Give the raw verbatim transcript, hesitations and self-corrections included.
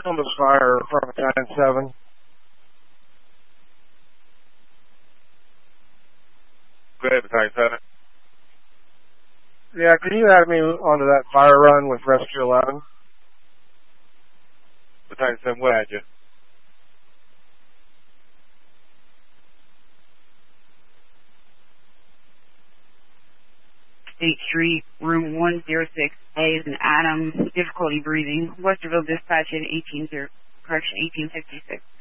Columbus Fire from Battalion seven. Go ahead, Battalion seven. Yeah, can you add me onto that fire run with Rescue eleven? Battalion seven, what had you? State Street, room one oh six A is an Adam, difficulty breathing. Westerville dispatch in eighteen, correction, eighteen fifty-six.